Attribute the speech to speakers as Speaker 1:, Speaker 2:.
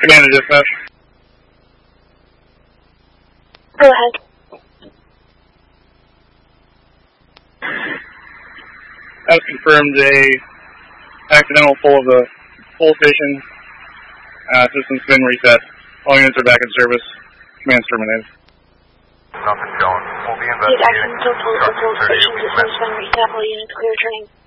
Speaker 1: Commander Dispatch.
Speaker 2: Go ahead.
Speaker 1: As confirmed, a accidental pull of the full station. System's been reset. All units are back in service. Command's terminated.
Speaker 3: Nothing going. We'll be investigating.
Speaker 2: The accidental pull of the full station. System's been reset. All units clear training.